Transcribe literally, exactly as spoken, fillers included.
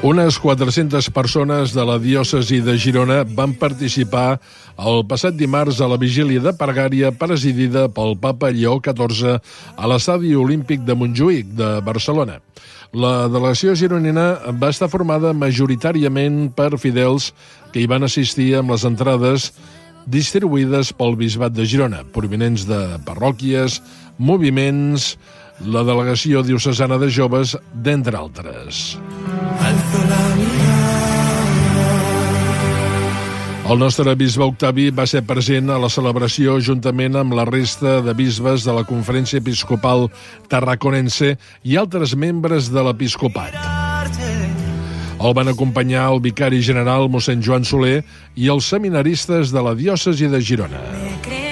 Unes quatre-centes persones de la diòcesi de Girona van participar el passat dimarts a la vigília de pregària presidida pel papa Lleó catorze a l'Estadi Olímpic de Montjuïc, de Barcelona. La delegació gironina va estar formada majoritàriament per fidels que hi van assistir amb les entrades distribuïdes pel Bisbat de Girona, provinents de parròquies, moviments, la delegació diocesana de joves, d'entre altres. El nostre bisbe Octavi va ser present a la celebració juntament amb la resta de bisbes de la Conferència Episcopal Tarraconense i altres membres de l'episcopat. El van acompanyar el vicari general mossèn Joan Soler i els seminaristes de la diòcesi de Girona.